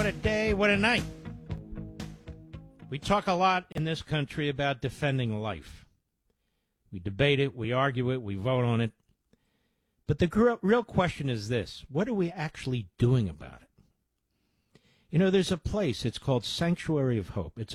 What a day, what a night. We talk a lot in this country about defending life. We debate it, we argue it, we vote on it. But the real question is this: what are we actually doing about it? You know, there's a place, it's called Sanctuary of Hope. It's